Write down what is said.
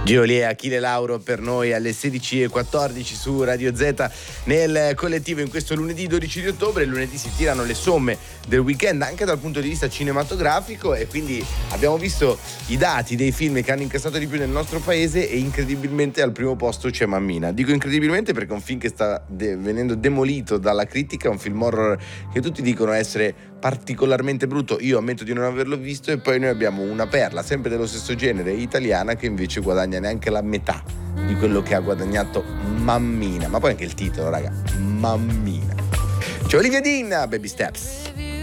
Giulia e Achille Lauro per noi alle 16:14 su Radio Z nel collettivo in questo lunedì 12 di ottobre. Lunedì si tirano le somme del weekend anche dal punto di vista cinematografico e quindi abbiamo visto i dati dei film che hanno incassato di più nel nostro paese e incredibilmente al primo posto c'è Mammina. Dico incredibilmente perché è un film che sta venendo demolito dalla critica, un film horror che tutti dicono essere particolarmente brutto. Io ammetto di non averlo visto e poi noi abbiamo una perla sempre dello stesso genere italiana che invece guadagna neanche la metà di quello che ha guadagnato Mammina, ma poi anche il titolo, raga, Mammina. C'è Olivia Dean, Baby Steps.